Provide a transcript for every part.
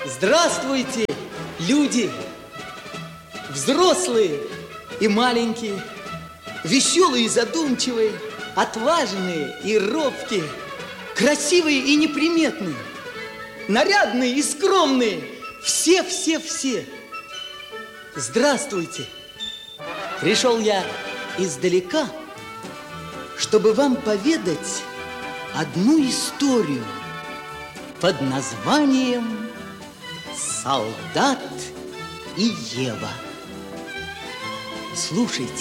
Здравствуйте, люди, взрослые и маленькие, веселые и задумчивые, отважные и робкие, красивые и неприметные, нарядные и скромные, все. Здравствуйте! Пришел я издалека, чтобы вам поведать одну историю под названием «Солдат и Ева». Слушайте.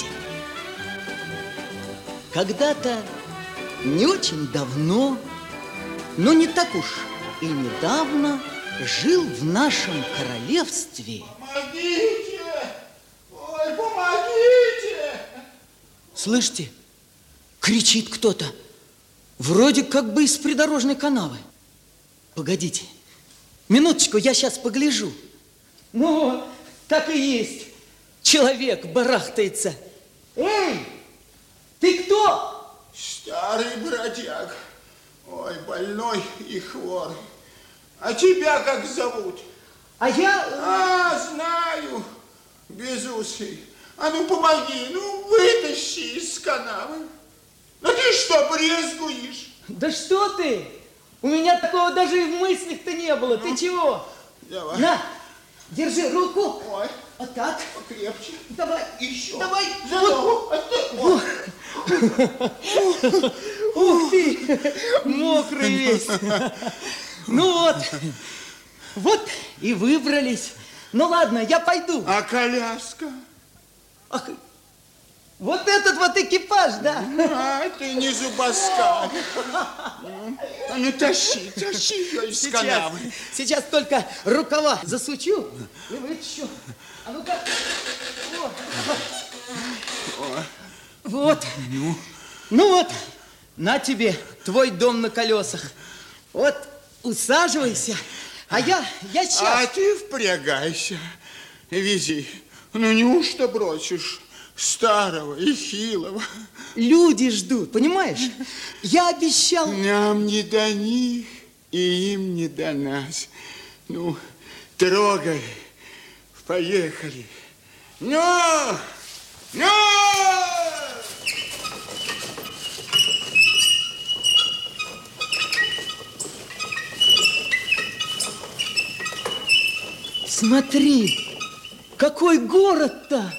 Когда-то, не очень давно, но не так уж и недавно, жил в нашем королевстве... Помогите! Ой, помогите! Слышите? Кричит кто-то. Вроде как бы из придорожной канавы. Погодите. Минуточку, я сейчас погляжу. Ну, так и есть. Человек барахтается. Эй, ты кто? Старый бродяг. Ой, больной и хворый. А тебя как зовут? А я... знаю. Безусый. А ну помоги, ну вытащи из канавы. Ну ты что, брезгуешь? Да что ты? У меня такого даже и в мыслях-то не было. Ты чего? Давай. На, держи руку. Ой. Вот так. Покрепче. Давай. Еще. Давай. За ногу. Ух ты, мокрый весь. Ну вот и выбрались. Ну ладно, я пойду. А коляска? Ах, вот этот вот экипаж, да? А, ты не зубоскал. А ну тащи ее из канавы. Сейчас только рукава засучу и вытащу. А ну-ка. Вот. Ну вот, на тебе твой дом на колесах. Вот, усаживайся. А я сейчас... А ты впрягайся. Вези. Ну неужто бросишь старого и хилого? Люди ждут, понимаешь? Я обещал... Нам не до них, и им не до нас. Ну, трогай. Поехали. Ну! Смотри, какой город-то!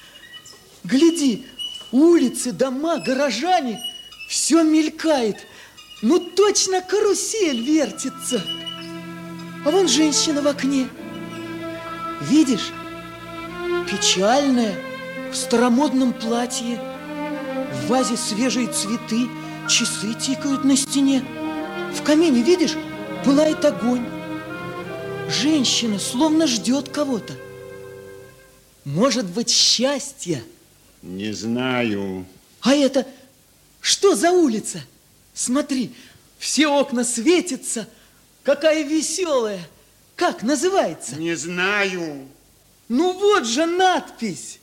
Гляди, улицы, дома, горожане, все мелькает. Ну, точно карусель вертится. А вон женщина в окне. Видишь? Печальная, в старомодном платье. В вазе свежие цветы, часы тикают на стене. В камине, видишь, пылает огонь. Женщина словно ждет кого-то. Может быть, счастье? Не знаю. А это что за улица? Смотри, все окна светятся. Какая веселая. Как называется? Не знаю. Ну вот же надпись.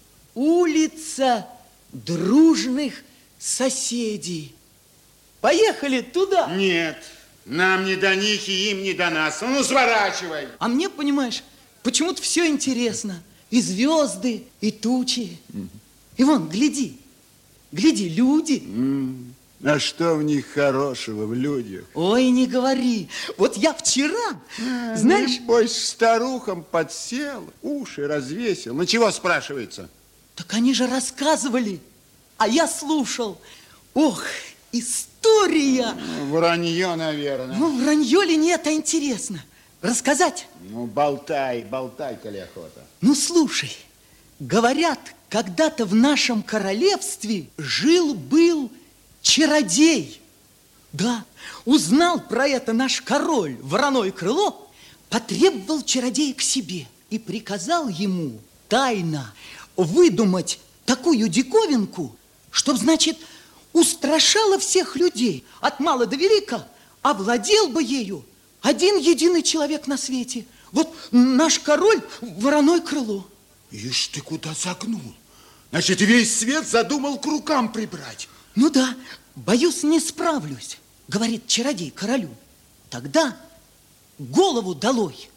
Улица дружных соседей. Поехали туда. Нет, нам не до них и им не до нас. Ну, сворачивай. А мне, понимаешь, почему-то все интересно. И звезды, и тучи. И вон, гляди, люди. А что в них хорошего, в людях? Ой, не говори. Вот я вчера, знаешь... Небось, старухам подсел, уши развесил. Ну, чего спрашивается? Так они же рассказывали, а я слушал. Ох, история. Вранье, наверное. Ну, вранье ли нет, а интересно. Рассказать? Ну, болтай, коли охота. Ну, слушай, говорят, когда-то в нашем королевстве жил-был чародей. Да, узнал про это наш король, Вороное Крыло, потребовал чародея к себе и приказал ему тайно выдумать такую диковинку, чтоб, значит, устрашала всех людей от мала до велика, овладел бы ею один единый человек на свете. Вот наш король Вороное Крыло. Ишь ты куда загнул. Значит, весь свет задумал к рукам прибрать. Ну да, боюсь, не справлюсь, говорит чародей королю. Тогда голову долой.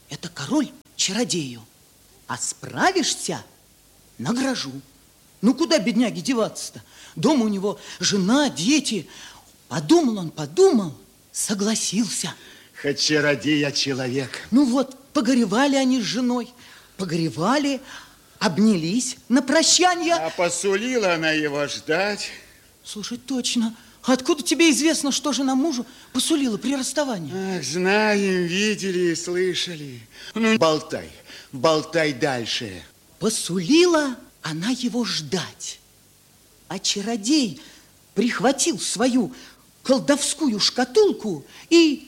это король чародею. А справишься, награжу. Ну, куда бедняге деваться-то? Дома у него жена, дети. Подумал, согласился. Хоть чародей, а человек. Ну вот, погоревали они с женой, погоревали, обнялись на прощанье. А посулила она его ждать. Слушай, точно. Откуда тебе известно, что жена мужу посулила при расставании? Ах, знаем, видели и слышали. Ну, болтай дальше. Посулила она его ждать. А чародей прихватил свою колдовскую шкатулку и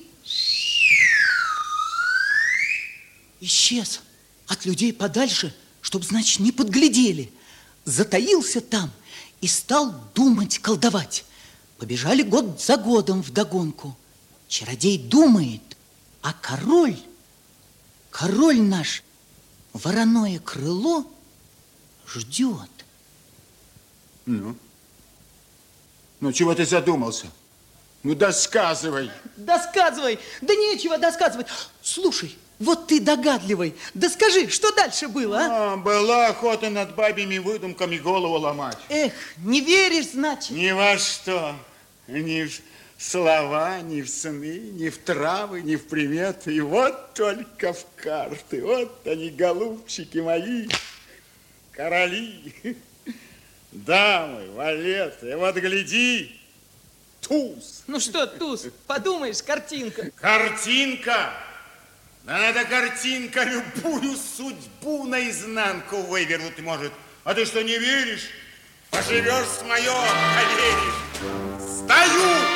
исчез от людей подальше, чтоб, значит, не подглядели. Затаился там и стал думать, колдовать. Побежали год за годом вдогонку. Чародей думает, а король наш, вороное крыло, ждет. Ну, чего ты задумался? Ну, досказывай. Досказывай. Да нечего досказывать. Слушай, вот ты догадливый. Да скажи, что дальше было, а? Была охота над бабьими выдумками голову ломать. Эх, не веришь, значит? Ни во что. Ни в слова, ни в сны, ни в травы, ни в приметы. И вот только в карты. Вот они, голубчики мои, короли, дамы, валеты. Вот гляди, туз. Ну что, туз, подумаешь, картинка. Картинка? Да эта картинка любую судьбу наизнанку вывернуть может. А ты что, не веришь? Поживешь с моё, поверишь. Стою!